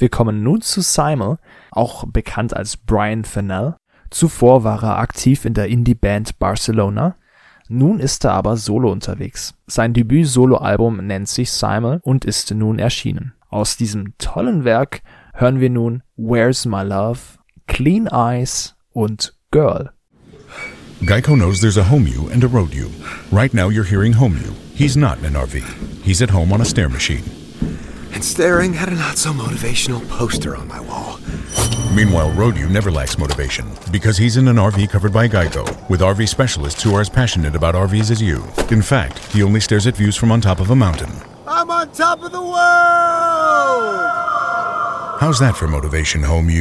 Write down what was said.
Wir kommen nun zu Simon, auch bekannt als Brian Fennell. Zuvor war er aktiv in der Indie-Band Barcelona. Nun ist er aber solo unterwegs. Sein Debüt-Solo-Album nennt sich Simon und ist nun erschienen. Aus diesem tollen Werk hören wir nun Where's My Love, Clean Eyes und Girl. Geico knows there's a home you and a road you. Right now you're hearing home you. He's not in an RV. He's at home on a stair machine. And staring at a not-so-motivational poster on my wall. Meanwhile, road you never lacks motivation because he's in an RV covered by Geico with RV specialists who are as passionate about RVs as you. In fact, he only stares at views from on top of a mountain. I'm on top of the world! How's that for motivation, home you?